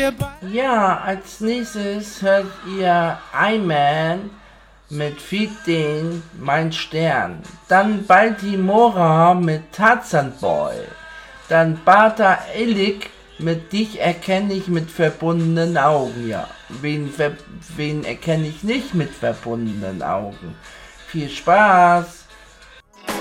Ja, als nächstes hört ihr I-Man mit Fidel, mein Stern. Dann Baltimora mit Tarzan Boy. Dann Bata Illik mit Dich erkenne ich mit verbundenen Augen. Ja, wen erkenne ich nicht mit verbundenen Augen? Viel Spaß!